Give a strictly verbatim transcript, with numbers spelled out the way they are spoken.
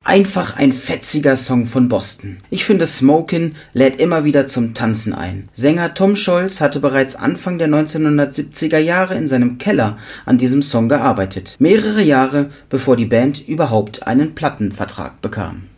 Einfach ein fetziger Song von Boston. Ich finde, Smokin' lädt immer wieder zum Tanzen ein. Sänger Tom Scholz hatte bereits Anfang der neunzehnhundertsiebziger Jahre in seinem Keller an diesem Song gearbeitet. Mehrere Jahre, bevor die Band überhaupt einen Plattenvertrag bekam.